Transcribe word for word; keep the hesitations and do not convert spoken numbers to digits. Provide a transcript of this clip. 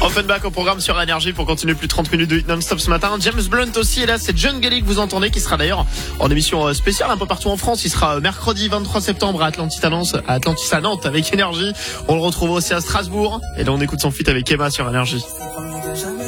Offenbach au programme sur Énergie pour continuer plus de trente minutes de hit non-stop ce matin. James Blunt aussi, et là c'est John Galli que vous entendez, qui sera d'ailleurs en émission spéciale un peu partout en France. Il sera mercredi vingt-trois septembre à Atlantis à Nantes, à Atlantis à Nantes avec Énergie. On le retrouve aussi à Strasbourg, et là on écoute son feat avec Emma sur Énergie.